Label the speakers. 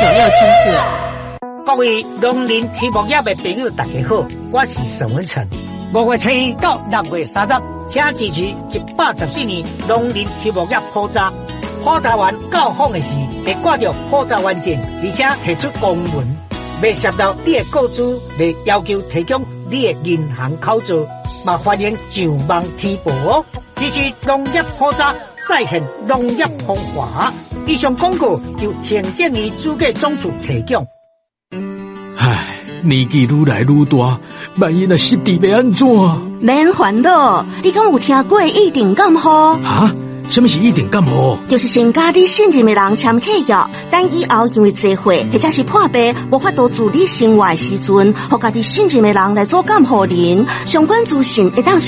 Speaker 1: 6,000克。
Speaker 2: 各位农林畜牧业的朋友，大家好，我是沈文成。5月7日到6月30日，请支持114年农林畜牧业普查。普查完到访的时，会挂着普查完证，而且提出公文，未涉到你的个资，未要求提供你的银行口座，嘛欢迎上网提报哦。支持农业普查，再现农业风华。以上广告由行政院主计总处提供。
Speaker 3: 唉，年纪愈来愈大，万一若失智要安怎？
Speaker 4: 免烦恼，你敢有听过一定感冒？
Speaker 3: 啊？什么是一定感冒？
Speaker 4: 就是先甲你信任的人签契约，等以后因为聚会或者是破病无法度自理生活的时阵，互家己信任的人来做监护人，相关资讯会当